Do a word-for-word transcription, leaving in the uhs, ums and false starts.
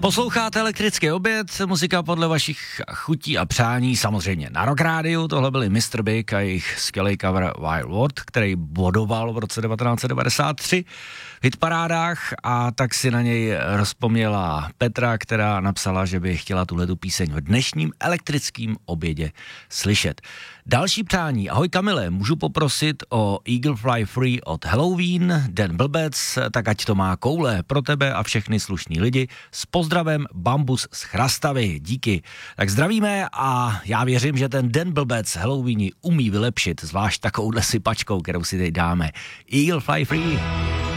Posloucháte Elektrický oběd, muzika podle vašich chutí a přání, samozřejmě na Rock Rádiu. Tohle byli mister Big a jejich skvělý cover Wild World, který bodoval v roce devatenáct set devadesát tři v hitparádách, a tak si na něj rozpomněla Petra, která napsala, že by chtěla tuhletu píseň v dnešním elektrickém obědě slyšet. Další přání. Ahoj Kamile, můžu poprosit o Eagle Fly Free od Halloween, Den blbec, tak ať to má koule pro tebe a všechny slušný lidi. S pozdravem Bambus z Chrastavy. Díky. Tak zdravíme a já věřím, že ten Den blbec Halloweeni umí vylepšit, zvlášť takovouhle sypačkou, kterou si teď dáme. Eagle Fly Free.